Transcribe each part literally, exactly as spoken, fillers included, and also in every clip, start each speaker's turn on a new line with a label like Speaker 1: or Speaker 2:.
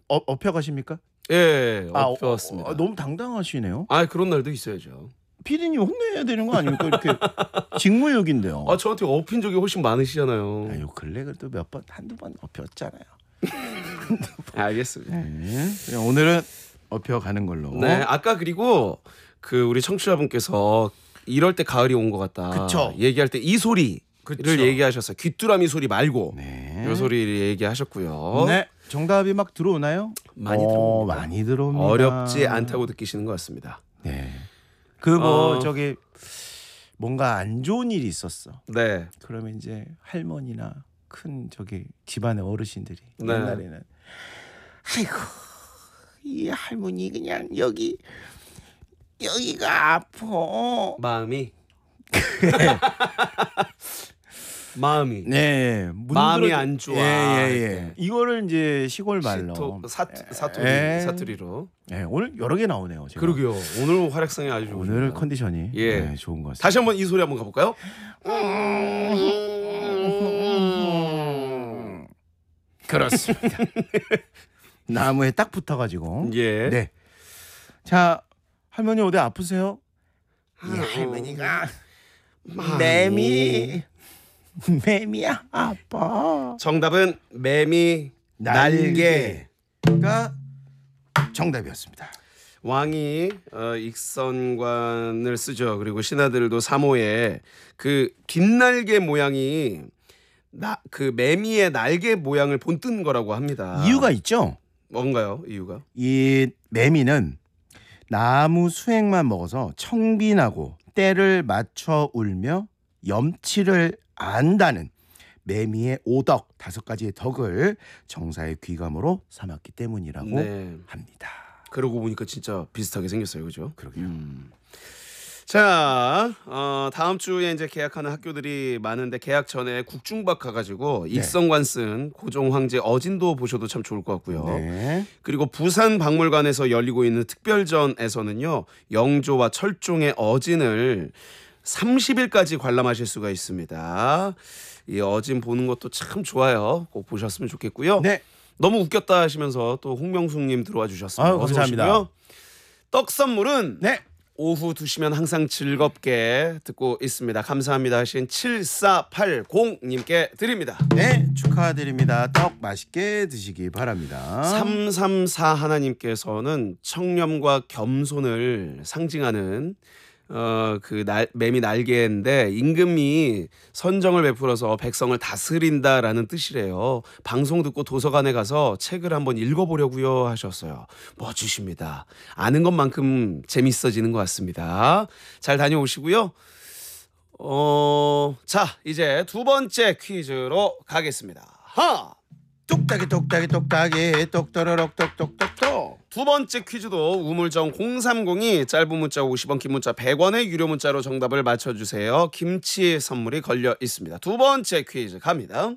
Speaker 1: 어, 업혀가십니까?
Speaker 2: 예,
Speaker 1: 아,
Speaker 2: 업혀왔습니다.
Speaker 1: 어, 어, 너무 당당하시네요.
Speaker 2: 아, 그런 날도 있어야죠.
Speaker 1: 피디님 혼내야 되는 거 아닙니까? 이렇게 직무유기인데요.
Speaker 2: 아, 저한테 업힌 적이 훨씬 많으시잖아요.
Speaker 1: 아유, 근래 그래도 몇 번, 한두 번 업혔잖아요.
Speaker 2: 알겠습니다.
Speaker 1: 네. 그냥 오늘은 업혀가는 걸로.
Speaker 2: 네, 아까 그리고 그 우리 청취자분께서 이럴 때 가을이 온 것 같다.
Speaker 1: 그쵸.
Speaker 2: 얘기할 때 이 소리를
Speaker 1: 그쵸.
Speaker 2: 얘기하셨어요. 귀뚜라미 소리 말고
Speaker 1: 네.
Speaker 2: 이 소리를 얘기하셨고요.
Speaker 1: 네. 정답이 막 들어오나요?
Speaker 2: 많이
Speaker 1: 어,
Speaker 2: 들어옵니다.
Speaker 1: 많이 들어옵니다.
Speaker 2: 어렵지 않다고 느끼시는 것 같습니다.
Speaker 1: 네. 그 뭐
Speaker 2: 어.
Speaker 1: 저기 뭔가 안 좋은 일이 있었어.
Speaker 2: 네.
Speaker 1: 그러면 이제 할머니나 큰 저기 집안의 어르신들이
Speaker 2: 네.
Speaker 1: 옛날에는 아이고 이 할머니 그냥 여기 여기가 아파.
Speaker 2: 마음이 마음이
Speaker 1: 네, 문
Speaker 2: 마음이
Speaker 1: 들어도-
Speaker 2: 안 좋아.
Speaker 1: 예, 예, 예.
Speaker 2: 이렇게.
Speaker 1: 이거를 이제 시골 말로.
Speaker 2: 시토, 사, 사투리,
Speaker 1: 에.
Speaker 2: 사투리로.
Speaker 1: 네, 오늘 여러 개 나오네요. 제가.
Speaker 2: 그러게요. 오늘 활약상이 아주 좋습니다.
Speaker 1: 오늘 컨디션이
Speaker 2: 예.
Speaker 1: 네, 좋은 것 같습니다.
Speaker 2: 다시 한번 이 소리 한번 가볼까요?
Speaker 1: 그렇습니다. 나무에 딱 붙어가지고.
Speaker 2: 예.
Speaker 1: 네. 자, 할머니 어디 아프세요? 이
Speaker 2: 아유,
Speaker 1: 할머니가
Speaker 2: 마음이.
Speaker 1: 매미 매미야 아파.
Speaker 2: 정답은 매미 날개.
Speaker 1: 날개가 정답이었습니다.
Speaker 2: 왕이 어, 익선관을 쓰죠. 그리고 신하들도 사모에 그 뒷날개 모양이 나, 그 매미의 날개 모양을 본뜬 거라고 합니다.
Speaker 1: 이유가 있죠.
Speaker 2: 뭔가요? 이유가?
Speaker 1: 이 매미는 나무 수액만 먹어서 청빈하고 때를 맞춰 울며 염치를 안다는 매미의 오덕 다섯 가지의 덕을 정사의 귀감으로 삼았기 때문이라고
Speaker 2: 네.
Speaker 1: 합니다.
Speaker 2: 그러고 보니까 진짜 비슷하게 생겼어요, 그죠?
Speaker 1: 그러게요.
Speaker 2: 음. 자, 어, 다음 주에 이제 개학하는 학교들이 많은데 개학 전에 국중박 가가지고
Speaker 1: 네.
Speaker 2: 익성관 쓴 고종 황제 어진도 보셔도 참 좋을 것 같고요.
Speaker 1: 네.
Speaker 2: 그리고 부산 박물관에서 열리고 있는 특별전에서는요 영조와 철종의 어진을 삼십 일까지 관람하실 수가 있습니다. 이 어진 보는 것도 참 좋아요. 꼭 보셨으면 좋겠고요.
Speaker 1: 네.
Speaker 2: 너무 웃겼다 하시면서 또 홍명숙님 들어와 주셨습니다.
Speaker 1: 아유,
Speaker 2: 어서
Speaker 1: 감사합니다.
Speaker 2: 오시고요. 떡 선물은
Speaker 1: 네.
Speaker 2: 오후 두시면 항상 즐겁게 듣고 있습니다. 감사합니다 하신 칠사팔공님께 드립니다.
Speaker 1: 네, 축하드립니다. 떡 맛있게 드시기 바랍니다.
Speaker 2: 삼삼사 하나님께서는 청렴과 겸손을 상징하는 어, 그 날, 매미 날개인데 임금이 선정을 베풀어서 백성을 다스린다라는 뜻이래요. 방송 듣고 도서관에 가서 책을 한번 읽어보려고요 하셨어요. 멋지십니다. 아는 것만큼 재밌어지는 것 같습니다. 잘 다녀오시고요. 어, 자 이제 두 번째 퀴즈로 가겠습니다. 하!
Speaker 1: 똑딱이 똑딱이 똑딱이 똑떠러럭 똑똑똑똑.
Speaker 2: 두 번째 퀴즈도 우물정 공삼공이 짧은 문자 오십 원, 긴 문자 백 원의 유료 문자로 정답을 맞춰주세요. 김치 선물이 걸려 있습니다. 두 번째 퀴즈 갑니다.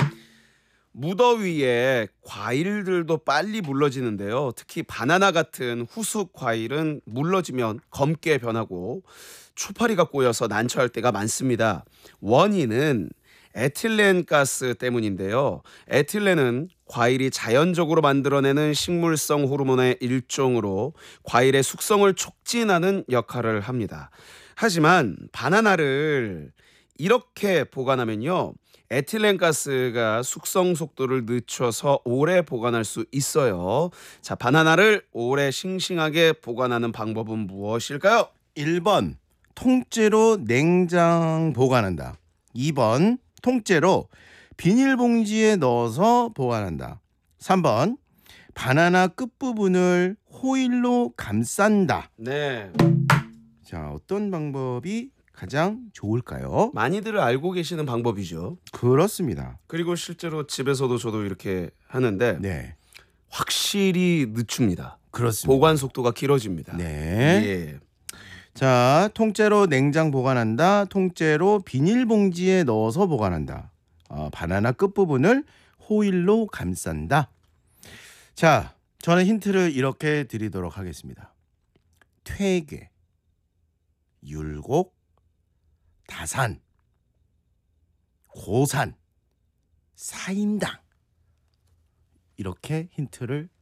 Speaker 2: 무더위에 과일들도 빨리 물러지는데요. 특히 바나나 같은 후숙 과일은 물러지면 검게 변하고 초파리가 꼬여서 난처할 때가 많습니다. 원인은 에틸렌 가스 때문인데요. 에틸렌은 과일이 자연적으로 만들어내는 식물성 호르몬의 일종으로 과일의 숙성을 촉진하는 역할을 합니다. 하지만 바나나를 이렇게 보관하면요. 에틸렌 가스가 숙성 속도를 늦춰서 오래 보관할 수 있어요. 자, 바나나를 오래 싱싱하게 보관하는 방법은 무엇일까요?
Speaker 1: 일 번 통째로 냉장 보관한다. 이 번 통째로 비닐봉지에 넣어서 보관한다. 삼 번 바나나 끝부분을 호일로 감싼다.
Speaker 2: 네,
Speaker 1: 자, 어떤 방법이 가장 좋을까요?
Speaker 2: 많이들 알고 계시는 방법이죠.
Speaker 1: 그렇습니다.
Speaker 2: 그리고 실제로 집에서도 저도 이렇게 하는데
Speaker 1: 네,
Speaker 2: 확실히 늦춥니다.
Speaker 1: 그렇습니다.
Speaker 2: 보관 속도가 길어집니다.
Speaker 1: 네.
Speaker 2: 예.
Speaker 1: 자, 통째로 냉장 보관한다. 통째로 비닐봉지에 넣어서 보관한다. 어, 바나나 끝부분을 호일로 감싼다. 자, 저는 힌트를 이렇게 드리도록 하겠습니다. 퇴계, 율곡, 다산, 고산, 사임당 이렇게 힌트를